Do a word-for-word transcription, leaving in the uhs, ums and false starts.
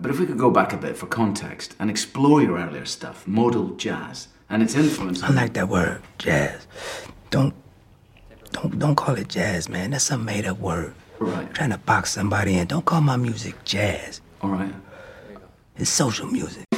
but if we could go back a bit for context and explore your earlier stuff, modal jazz, and its influence. I like that word, jazz. Don't, don't, don't call it jazz, man. That's some made-up word. Right. I'm trying to box somebody in. Don't call my music jazz. All right. It's social music.